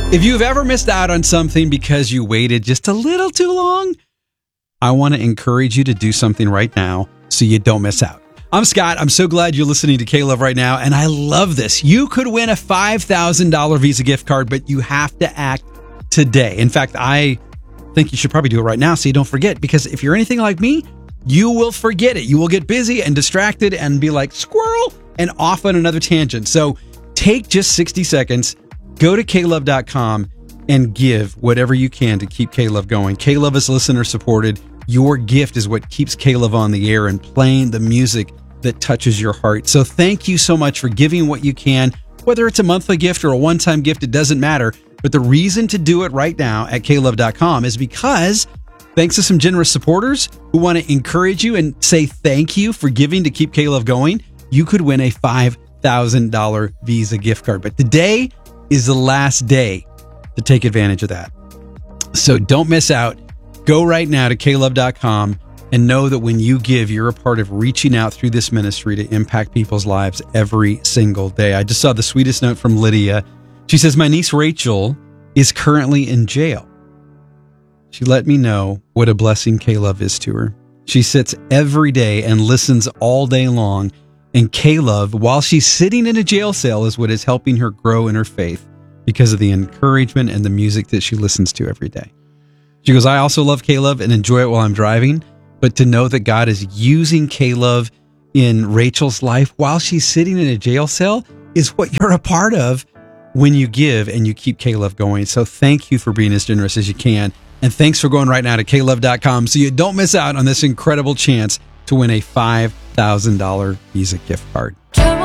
If you've ever missed out on something because you waited just a little too long, I want to encourage you to do something right now so you don't miss out. I'm Scott. I'm so glad you're listening to K-Love right now, and I love this. You could win a $5,000 Visa gift card, but you have to act today. In fact, I think you should probably do it right now so you don't forget, because if you're anything like me, you will forget it. You will get busy and distracted and be like, squirrel, and off on another tangent. So take just 60 seconds. Go to klove.com and give whatever you can to keep K-Love going. K-Love is listener supported. Your gift is what keeps K-Love on the air and playing the music that touches your heart. So thank you so much for giving what you can, whether it's a monthly gift or a one-time gift, it doesn't matter. But the reason to do it right now at klove.com is because thanks to some generous supporters who want to encourage you and say thank you for giving to keep K-Love going, you could win a $5,000 Visa gift card. But today is the last day to take advantage of that. So don't miss out. Go right now to klove.com and know that when you give, you're a part of reaching out through this ministry to impact people's lives every single day. I just saw the sweetest note from Lydia. She says, my niece Rachel is currently in jail. She let me know what a blessing K-Love is to her. She sits every day and listens all day long. And K-Love, while she's sitting in a jail cell, is what is helping her grow in her faith because of the encouragement and the music that she listens to every day. She goes, I also love K-Love and enjoy it while I'm driving, but to know that God is using K-Love in Rachel's life while she's sitting in a jail cell is what you're a part of when you give and you keep K-Love going. So thank you for being as generous as you can. And thanks for going right now to klove.com so you don't miss out on this incredible chance to win a $5,000 Visa gift card.